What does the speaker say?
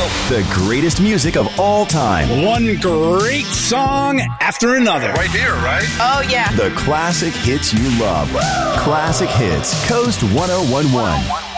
The greatest music of all time. One great song after another. Right here, right? Oh, yeah. The classic hits you love. Classic Hits, Coast 1011.